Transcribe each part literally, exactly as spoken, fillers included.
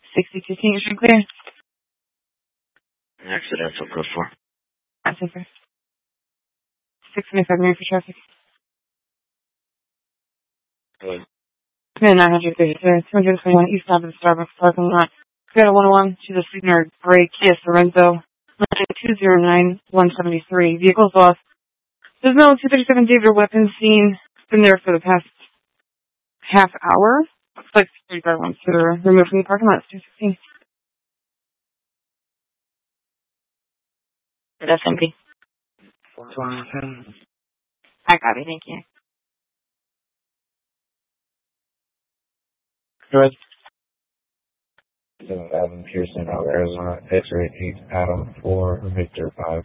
sixty-two King Street clear. Accidental, code four. That's it, sir. six twenty-five near for traffic. Good. Man, nine hundred thirty, sir. two twenty-one east side of the Starbucks parking lot. Toyota one oh one, she's a sweetener gray Kia Sorento. two zero nine one seven three. Vehicle's lost. There's no two thirty-seven David weapons seen. It's been there for the past half hour. Looks like security guard wants to remove from the parking lot. It's two sixteen. That's empty. four twenty-seven. I copy, thank you. Go ahead. Evan Pearson, out Arizona, X-ray eight, Adam four, Victor five.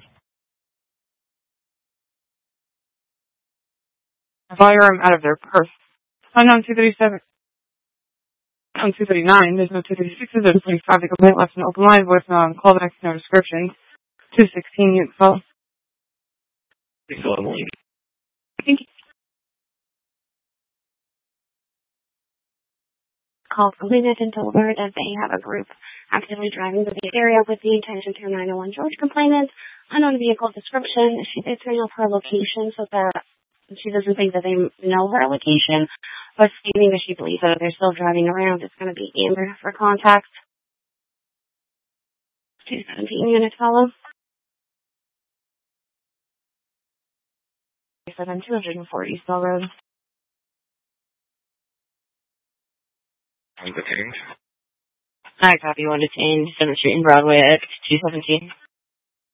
Firearm out of their purse. Unknown two thirty-seven. On two thirty-nine, there's no two thirty-six, there's no twenty-five. The complaint left an open line with um, callback, no description. two sixteen, you call. Thank you, Emily. Thank you. Call completed and delivered as they have a group actively driving to the area with the intention to nine oh one George complainant. Unknown vehicle description. She did turn off her location so that she doesn't think that they know her location, but stating that she believes that if they're still driving around, it's going to be amber for contact. two seventeen units follow. seven two oh four East Bell Road. I'm detained. I copy one detained, seventh Street and Broadway at two seventeen.